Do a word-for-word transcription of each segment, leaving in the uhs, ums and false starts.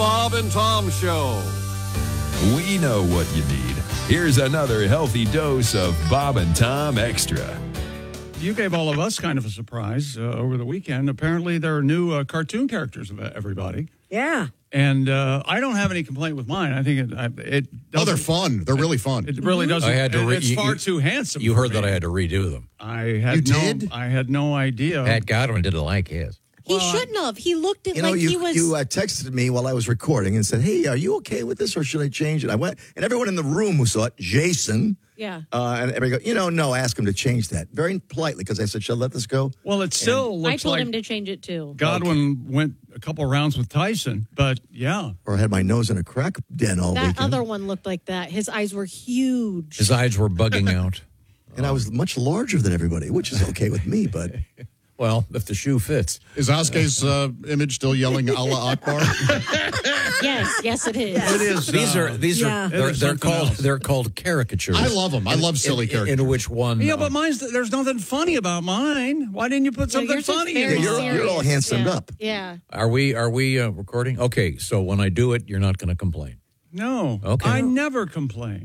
Bob and Tom Show. We know what you need. Here's another healthy dose of Bob and Tom Extra. You gave all of us kind of a surprise uh, over the weekend. Apparently, there are new uh, cartoon characters of everybody. Yeah. And uh, I don't have any complaint with mine. I think it. I, it oh, they're fun. They're really fun. It really doesn't. I had to re- it's you, far you, too handsome. You heard me. that I had to redo them. I had you no. did? I had no idea. Pat Godwin didn't like his. He Well, shouldn't have. He looked at You know, like you, he was. you uh, texted me while I was recording and said, hey, are you okay with this or should I change it? I went, and everyone in the room who saw it, Jason, yeah. uh, and everybody go, you know, no, ask him to change that. Very politely, because I said, should I let this go? Well, it still I looks told like him to change it too. Godwin went a couple rounds with Tyson, but yeah. Or I had my nose in a crack den all That weekend. other one looked like that. His eyes were huge. His eyes were bugging out. And I was much larger than everybody, which is okay with me, but... Well, if the shoe fits. Is Oscar's uh, image still yelling Allah Akbar? Yes, yes, it is. It is. These uh, are these Yeah. are they're, It is they're something called else. they're called caricatures. I love them. I love silly in, characters. In which one? Yeah, uh, but mine's there's nothing funny about mine. Why didn't you put Well, something yours is funny very in you're- mine? you're all serious. handsomed yeah. up. Yeah. Are we are we uh, recording? Okay, so when I do it, you're not going to complain. No. Okay. I never complain.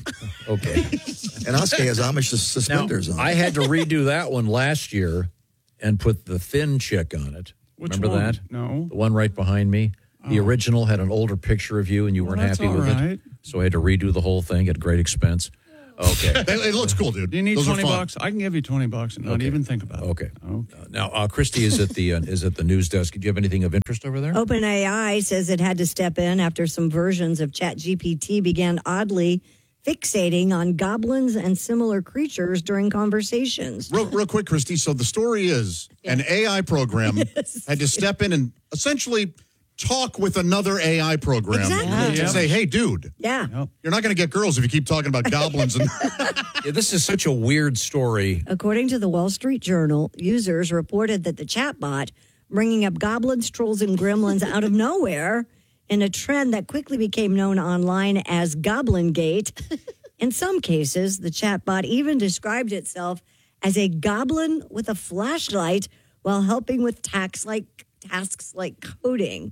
Okay. And Oscar has Amish sus- Now, suspenders on. I had to redo that one last year and put the thin chick on it. Which Remember one? that? No. The one right behind me. The Oh. original had an older picture of you, and you Well, weren't that's happy all with right. it. So I had to redo the whole thing at great expense. Okay. It, it looks cool, dude. Do you need Those are twenty fun. bucks? I can give you twenty bucks and not Okay. even think about it. Okay. Okay. Uh, now, uh, Christy is at the uh, is at the news desk. Do you have anything of interest over there? OpenAI says it had to step in after some versions of ChatGPT began oddly fixating on goblins and similar creatures during conversations. Real, real quick, Christy. So the story is an A I program had to step in and essentially talk with another A I program Exactly. to Yeah. say, hey, dude, Yeah. Yep. you're not going to get girls if you keep talking about goblins. And Yeah, this is such a weird story. According to the Wall Street Journal, users reported that the chatbot bringing up goblins, trolls, and gremlins out of nowhere in a trend that quickly became known online as Goblin Gate. In some cases, the chatbot even described itself as a goblin with a flashlight while helping with tasks like tasks like coding.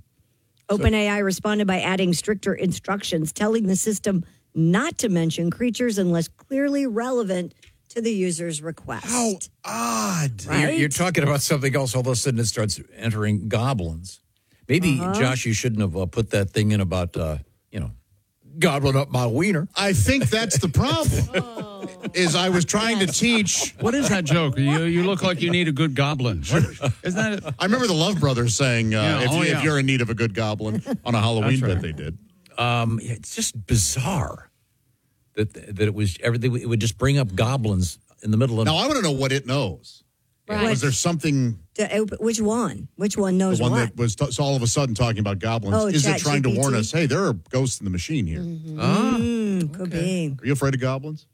OpenAI responded by adding stricter instructions, telling the system not to mention creatures unless clearly relevant to the user's request. how odd. Right? You're, you're talking about something else. All of a sudden, it starts entering goblins. Maybe, Uh-huh. Josh, you shouldn't have uh, put that thing in about, uh, you know, gobbling up my wiener. I think that's the problem. Oh. Is I was trying to teach. What is that joke? You you look like you need a good goblin. What, isn't that? I remember the Love Brothers saying, uh, Yeah, if, oh, you, yeah. if you're in need of a good goblin on a Halloween That's right. bit, they did. Um, it's just bizarre that that it was everything. It would just bring up goblins in the middle of. Now, I want to know what it knows. Right. Was there something, To- Which one? Which one knows the one what? that was t- so all of a sudden talking about goblins? Oh, is it trying to ChatGPT? warn us, hey, there are ghosts in the machine here? Ah, Mm, could be. Are you afraid of goblins?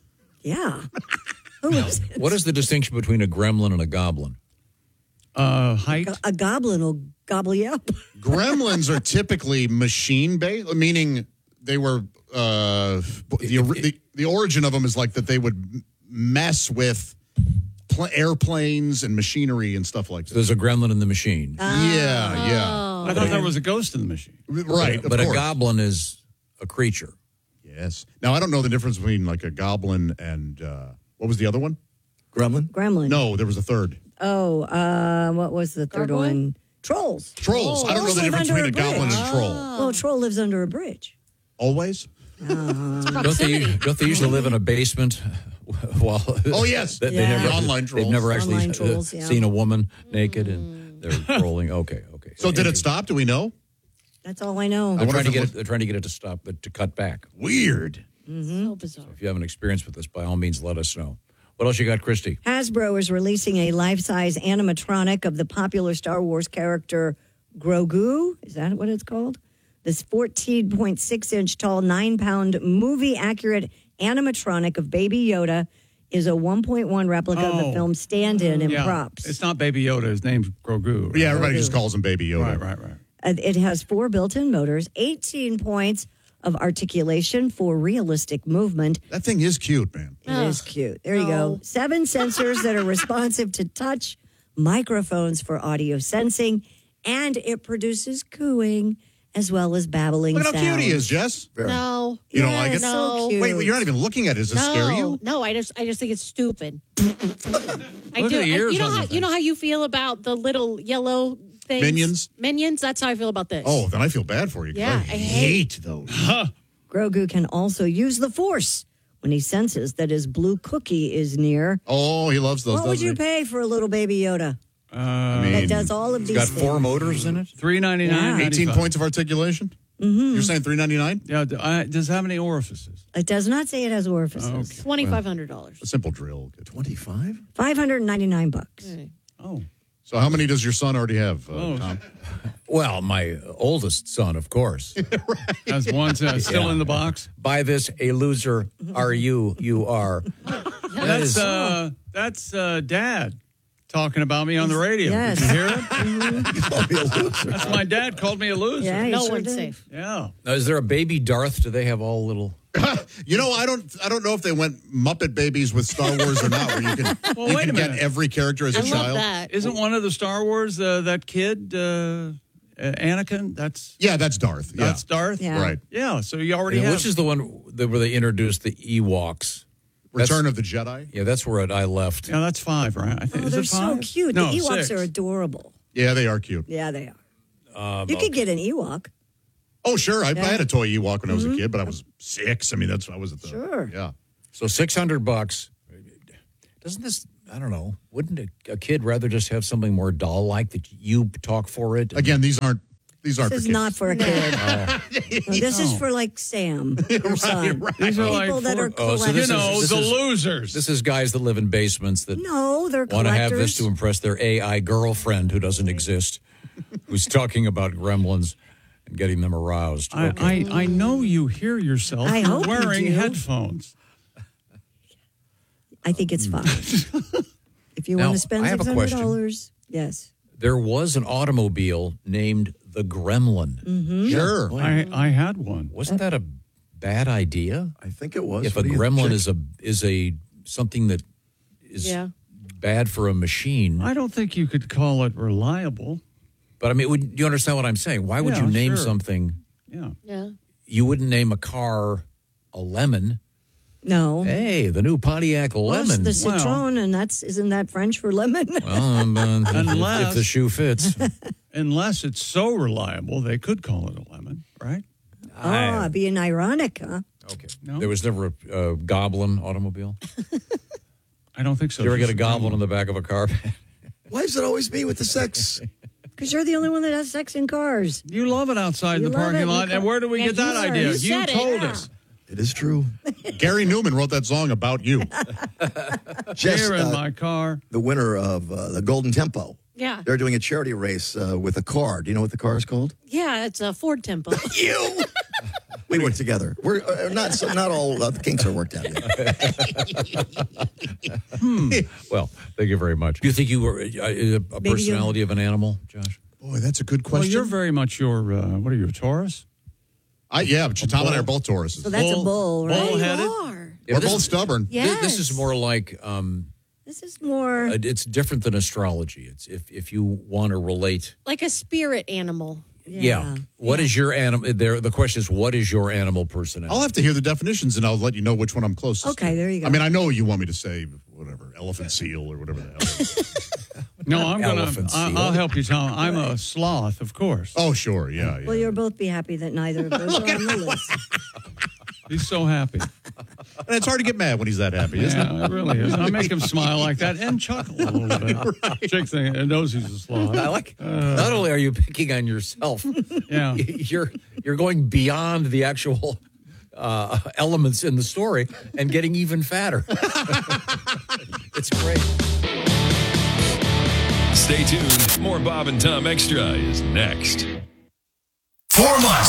Yeah. Who is it? what is the distinction between a gremlin and a goblin? Uh, height? A goblin will gobble you up. Gremlins are typically machine based, meaning they were uh, the, the the origin of them is like that they would m- mess with pl- airplanes and machinery and stuff like So that. there's a gremlin in the machine, yeah, yeah, I thought there was a ghost in the machine. right. but of a course. goblin is a creature. Yes. Now I don't know the difference between like a goblin and uh, what was the other one? Gremlin? Gremlin. No, there was a third. Oh, uh, what was the third Gargoyle? one? Trolls. Trolls. I don't know Trolls the live difference under between a a goblin bridge. and a troll. Well, a troll lives under a bridge. Always. Don't they? Don't they usually live in a basement? While Oh, yes. they, they Yeah. never, The online They've trolls. never actually Online uh, trolls, yeah. seen a woman naked and they're trolling. Okay, okay. So did it stop? Do we know? That's all I know. They're wonder trying to if it get was- it. They're trying to get it to stop, but to cut back. Weird. So bizarre. If you have an experience with this, by all means, let us know. What else you got, Christy? Hasbro is releasing a life-size animatronic of the popular Star Wars character Grogu. Is that what it's called? This fourteen point six inch tall, nine pound movie-accurate animatronic of Baby Yoda is a one point one replica of the Oh. film stand-in and Yeah. props. It's not Baby Yoda. His name's Grogu. right? Yeah, everybody just calls him Baby Yoda. Right, right, right. Uh, It has four built-in motors, eighteen points of articulation for realistic movement. That thing is cute, man. It is cute. There you go. Seven sensors that are responsive to touch, microphones for audio sensing, and it produces cooing as well as babbling Look at how sounds. cute he is, Jess. No. You don't like Yeah, it? No. So cute. Wait, wait, you're not even looking at it. Does it No, scare you? no, I just, I just think it's stupid. I Look at do. the ears you know on how, the you know thing. how you feel about the little yellow things? Minions? Minions. That's how I feel about this. Oh, then I feel bad for you. 'cause Yeah, I I hate those. Grogu can also use the Force when he senses that his blue cookie is near. Oh, he loves those. What would doesn't you he? pay for a little baby Yoda I that mean, does all of these Got things? four motors in it. Three ninety nine. Yeah. eighteen points of articulation? Mm-hmm. You're saying three ninety-nine? Yeah. d- I- does it have any orifices? It does not say it has orifices. Okay. Twenty-five hundred dollars. A simple drill. twenty-five? five hundred ninety-nine bucks. Oh. So how many does your son already have, uh, Oh. Tom? Well, my oldest son, of course. Has one uh, still in the box. By this, a loser are you, you are. That That's is- uh, that's uh, Dad talking about me on the radio. Yes. Did you hear it? That's my dad called me a loser. Yeah, he No sure one's did. safe. Yeah. Now, is there a baby Darth? Do they have all little? You know, I don't I don't know if they went Muppet Babies with Star Wars or not, where you can, Well, you wait can a get minute. every character as a I love child. that. Isn't one of the Star Wars uh, that kid uh, uh, Anakin? That's Yeah, that's Darth. Yeah. that's Darth. Yeah. Right. Yeah. So you already And have. which is the one that, where they introduced the Ewoks? Return of the Jedi. Yeah, that's where I left. Yeah, that's five, right? I think Oh, is they're it so five? cute. No, the Ewoks six. are adorable. Yeah, they are cute. Yeah, they are. Um, you could get an Ewok. Oh, sure. I, Yeah. I had a toy Ewok when I was a kid, but I was six. I mean, that's I was at the Sure. Yeah. So six hundred bucks. Doesn't this? I don't know. Wouldn't a, a kid rather just have something more doll-like that you talk for it? Again, these aren't these aren't This is for kids. not for a kid. No, this is for like Sam, your son. These are like People that four- are Oh, so you this collectors. is- know this the is- losers. This is guys that live in basements that No, they're want to have this collectors. to impress their A I girlfriend who doesn't exist, who's talking about gremlins and getting them aroused. I, Okay. I I know you hear yourself. I You're hope you wearing do. headphones. I think it's fine. If you Now, want to spend I have six a hundred question. dollars, yes. There was an automobile named the Gremlin. Mm-hmm. Sure. I I had one. Wasn't that a bad idea? I think it was. If a What do you gremlin think? is a is a something that is Yeah. bad for a machine, I don't think you could call it reliable. but I mean, would, do you understand what I'm saying? Why would Yeah, you name sure. something? Yeah. Yeah. You wouldn't name a car a lemon. No. Hey, the new Pontiac Well, it's Lemon. the citron, and that's isn't that French for lemon? Well, um, uh, if- Unless- if the shoe fits. Unless it's so reliable, they could call it a lemon, right? Ah, being ironic, huh? Okay. No? There was never a uh, goblin automobile. I don't think so. Did you ever get Just a goblin in the back of a car? Why is it always me with the sex? Because you're the only one that has sex in cars. You love it outside You the love parking it. lot. You And where do we Yeah, get that you are. idea? You You, said it, told yeah. us. It is true. Gary Newman wrote that song about you. Jess, Here in uh, my car. the winner of uh, the Golden Tempo. Yeah. They're doing a charity race uh, with a car. Do you know what the car is called? Yeah, it's a Ford Tempo. You. We work together. We're uh, not so not all uh, the kinks are worked out yet. Well, thank you very much. Do you think you were uh, a, a you- personality of an animal, Josh? Boy, that's a good Well, question. you're very much your, uh, what are you, a Taurus? I, yeah, but Tom and I are both Tauruses. So that's Bull- a bull, right? bull- You Headed? are. Yeah, We're this- both stubborn. thi- Yes. This is more like um, This is more. uh, it's different than astrology. It's if if you want to relate. Like a spirit animal. Yeah. What is your animal? There. The question is, what is your animal personality? I'll have to hear the definitions, and I'll let you know which one I'm closest to. Okay, there you go. I mean, I know you want me to say whatever, elephant seal or whatever the hell. it is. No, I'm going Elephant to, seal. I'll help you, Tom. I'm a sloth, of course. Oh, sure, yeah, yeah. Well, you'll both be happy that neither of those are on the list. He's so happy. And it's hard to get mad when he's that happy, isn't it? Yeah, it really is. I make him smile like that and chuckle a little bit. Chick thing, and knows he's a sloth. I like. Not only are you picking on yourself, Yeah. you're you're going beyond the actual uh, elements in the story and getting even fatter. It's great. Stay tuned. More Bob and Tom Extra is next. Four months, four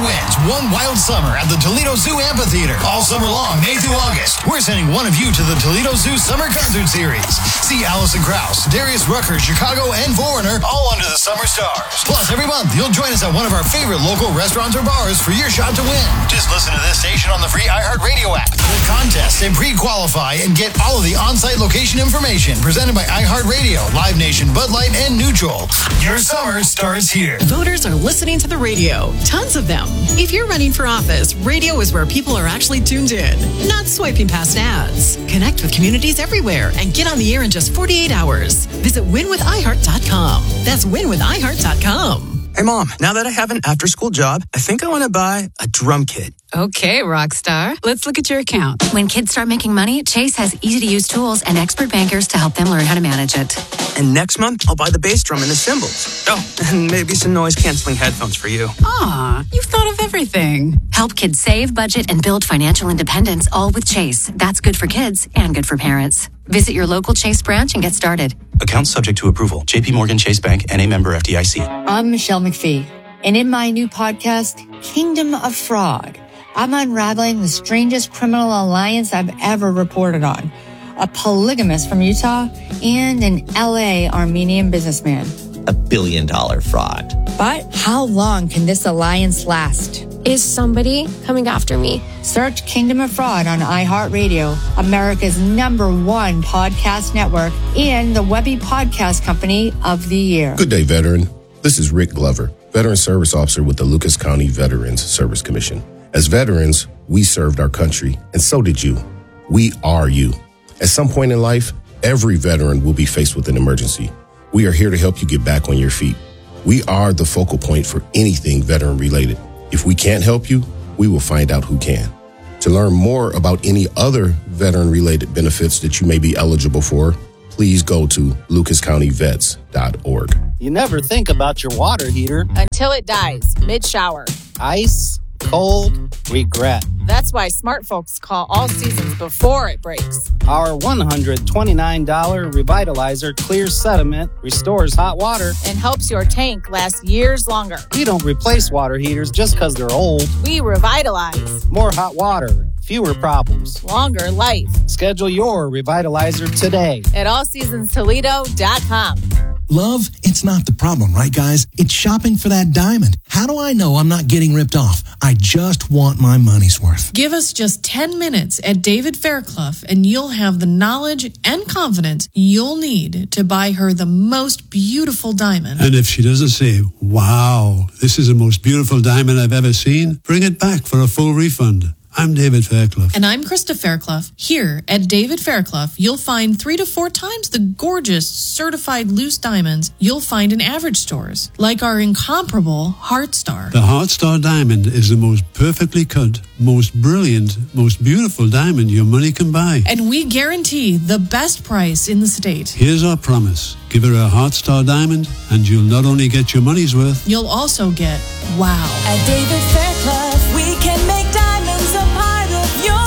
wins one wild summer at the Toledo Zoo Amphitheater. All summer long, May through August, we're sending one of you to the Toledo Zoo Summer Concert Series. See Allison Krauss, Darius Rucker, Chicago, and Foreigner all under the summer stars. Plus, every month, you'll join us at one of our favorite local restaurants or bars for your shot to win. Just listen to this station on the free iHeartRadio app. We'll contest and pre-qualify and get all of the on-site location information presented by iHeartRadio, Live Nation, Bud Light, and Neutral. Your summer starts here. Voters are listening to the radio. Tons of them. If you're running for office, radio is where people are actually tuned in, not swiping past ads. Connect with communities everywhere and get on the air in just forty-eight hours. Visit win with i heart dot com. That's win with i heart dot com. Hey, Mom, now that I have an after-school job, I think I want to buy a drum kit. Okay, rock star. Let's look at your account. When kids start making money, Chase has easy-to-use tools and expert bankers to help them learn how to manage it. And next month, I'll buy the bass drum and the cymbals. Oh, and maybe some noise-canceling headphones for you. Aw, you've thought of everything. Help kids save, budget, and build financial independence, all with Chase. That's good for kids and good for parents. Visit your local Chase branch and get started. Account subject to approval. J P Morgan Chase Bank and a member F D I C. I'm Michelle McPhee, and in my new podcast, Kingdom of Fraud, I'm unraveling the strangest criminal alliance I've ever reported on. A polygamist from Utah and an L A Armenian businessman. A billion dollar fraud. But how long can this alliance last? Is somebody coming after me? Search Kingdom of Fraud on iHeartRadio, America's number one podcast network, and the Webby Podcast Company of the Year. Good day, veteran. This is Rick Glover, Veteran Service Officer with the Lucas County Veterans Service Commission. As veterans, we served our country, and so did you. We are you. At some point in life, every veteran will be faced with an emergency. We are here to help you get back on your feet. We are the focal point for anything veteran-related. If we can't help you, we will find out who can. To learn more about any other veteran-related benefits that you may be eligible for, please go to lucas county vets dot org. You never think about your water heater until it dies mid-shower. Ice, cold, regret. That's why smart folks call all seasons before it breaks. Our one hundred twenty-nine dollars Revitalizer clears sediment, restores hot water, and helps your tank last years longer. We don't replace water heaters just because they're old. We revitalize. More hot water, fewer problems, longer life. Schedule your Revitalizer today at all seasons toledo dot com. Love, it's not the problem, right, guys? It's shopping for that diamond. How do I know I'm not getting ripped off? I just want my money's worth. Give us just ten minutes at David Fairclough, and you'll have the knowledge and confidence you'll need to buy her the most beautiful diamond. And if she doesn't say, wow, this is the most beautiful diamond I've ever seen, bring it back for a full refund. I'm David Fairclough. And I'm Krista Fairclough. Here at David Fairclough, you'll find three to four times the gorgeous certified loose diamonds you'll find in average stores, like our incomparable Heart Star. The Heart Star diamond is the most perfectly cut, most brilliant, most beautiful diamond your money can buy. And we guarantee the best price in the state. Here's our promise. Give her a Heart Star diamond, and you'll not only get your money's worth, you'll also get wow. At David Fairclough, we can make diamonds a part of your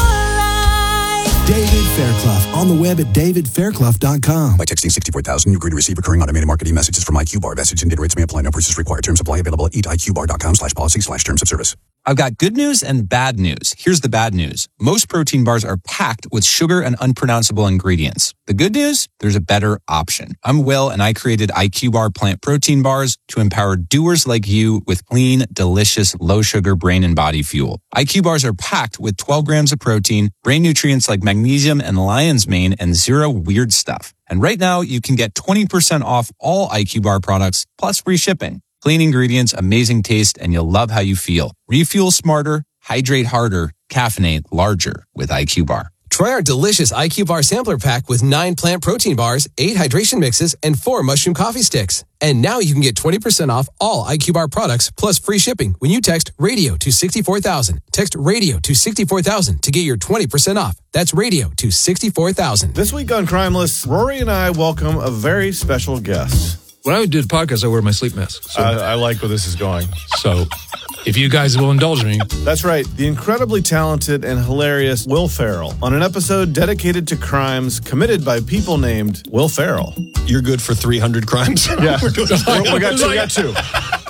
life. David Fairclough, on the web at david fairclough dot com. By texting sixty-four thousand, you agree to receive recurring automated marketing messages from iQbar. Message and data rates may apply. No purchase required. Terms apply. Available at eat i q bar dot com slash policy slash terms of service. I've got good news and bad news. Here's the bad news. Most protein bars are packed with sugar and unpronounceable ingredients. The good news? There's a better option. I'm Will, and I created iQbar plant protein bars to empower doers like you with clean, delicious, low-sugar brain and body fuel. iQbars are packed with twelve grams of protein, brain nutrients like magnesium and lion's mane, and zero weird stuff. And right now, you can get twenty percent off all iQbar products, plus free shipping. Clean ingredients, amazing taste, and you'll love how you feel. Refuel smarter, hydrate harder, caffeinate larger with iQbar. Try our delicious iQbar sampler pack with nine plant protein bars, eight hydration mixes, and four mushroom coffee sticks. And now you can get twenty percent off all iQbar products plus free shipping when you text radio to sixty-four thousand. Text radio to sixty-four thousand to get your twenty percent off. That's radio to sixty-four thousand. This week on Crimeless, Rory and I welcome a very special guest. When I do the podcast, I wear my sleep mask. So. I, I like where this is going. So, if you guys will indulge me. That's right. The incredibly talented and hilarious Will Ferrell on an episode dedicated to crimes committed by people named Will Ferrell. You're good for three hundred crimes? Yeah. we, got two, we got two.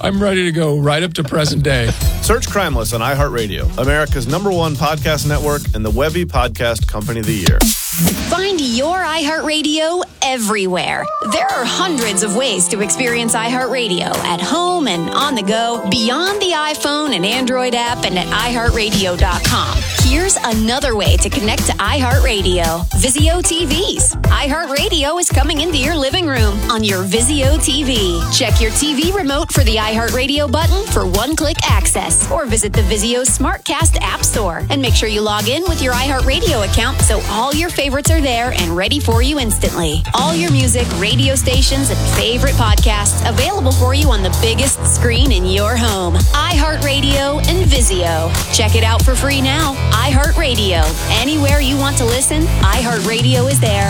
I'm ready to go right up to present day. Search Crimeless on iHeartRadio, America's number one podcast network and the Webby Podcast Company of the Year. Find your iHeartRadio everywhere. There are hundreds of ways to experience iHeartRadio at home and on the go, beyond the iPhone and Android app and at i heart radio dot com. Here's another way to connect to iHeartRadio. Vizio T Vs. iHeartRadio is coming into your living room on your Vizio T V. Check your T V remote for the iHeartRadio button for one-click access, or visit the Vizio SmartCast app store and make sure you log in with your iHeartRadio account so all your favorites are there and ready for you instantly. All your music, radio stations, and favorite podcasts available for you on the biggest screen in your home. iHeartRadio and Vizio. Check it out for free now. iHeartRadio. Anywhere you want to listen, iHeartRadio is there.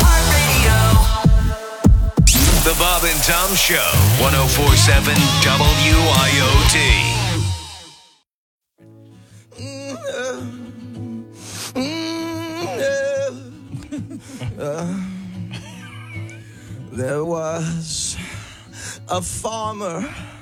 The Bob and Tom Show, one oh four point seven W I O T. Uh, there was a farmer